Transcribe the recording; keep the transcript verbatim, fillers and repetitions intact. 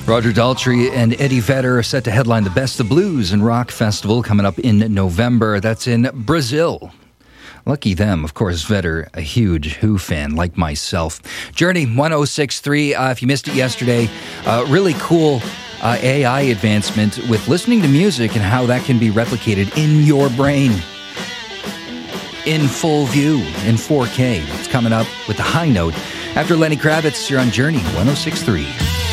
Roger Daltrey and Eddie Vedder are set to headline the Best of Blues and Rock Festival coming up in November. That's in Brazil. Lucky them. Of course, Vedder, a huge Who fan like myself. Journey one oh six point three. Uh, if you missed it yesterday, uh, really cool uh, A I advancement with listening to music and how that can be replicated in your brain. In full view, in four K. It's coming up with the high note. After Lenny Kravitz, you're on Journey one oh six point three.